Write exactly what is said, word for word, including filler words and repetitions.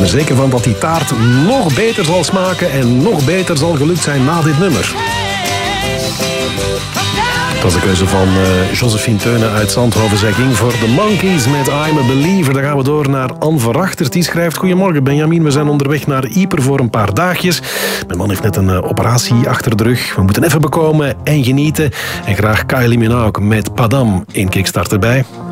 er zeker van dat die taart nog beter zal smaken en nog beter zal gelukt zijn na dit nummer. Dat was de keuze van uh, Josephine Teunen uit Zandhoven. Zij ging voor The Monkees met I'm a Believer. Dan gaan we door naar Anne Verachters. Die schrijft: Goedemorgen Benjamin, we zijn onderweg naar Yper voor een paar dagjes. Mijn man heeft net een uh, operatie achter de rug. We moeten even bekomen en genieten. En graag Kylie Minogue met Padam in Kickstart erbij.